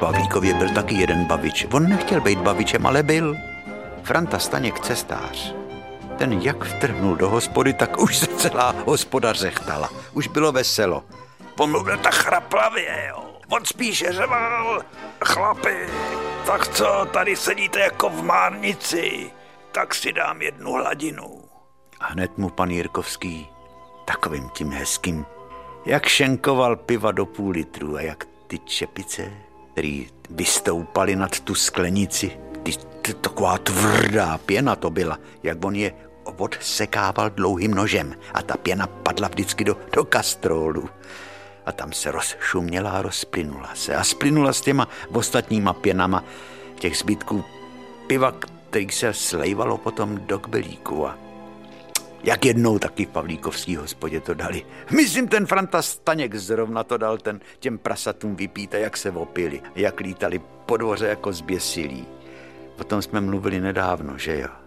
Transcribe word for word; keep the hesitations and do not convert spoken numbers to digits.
Pavlíkově byl taky jeden bavič. On nechtěl být bavičem, ale byl. Franta Staněk cestář. Ten jak vtrhnul do hospody, tak už se celá hospoda řechtala. Už bylo veselo. Pomluvil tak chraplavě, jo. On spíše řeval. Chlapi, tak co, tady sedíte jako v márnici, tak si dám jednu hladinu. A hned mu pan Jirkovský takovým tím hezkým, jak šenkoval piva do půl litru a jak ty čepice, který vystoupaly nad tu sklenici, ty, ty, taková tvrdá pěna to byla, jak on je odsekával dlouhým nožem a ta pěna padla vždycky do, do kastrolu. A tam se rozšuměla a rozplynula se. A splynula s těma ostatníma pěnama těch zbytků piva, který se slejvalo potom do kbelíku. A jak jednou taky v Pavlíkovský hospodě to dali. Myslím, ten Franta Staněk zrovna to dal ten těm prasatům vypít a jak se opili. Jak lítali po dvoře jako zběsilí. Potom jsme mluvili nedávno, že jo.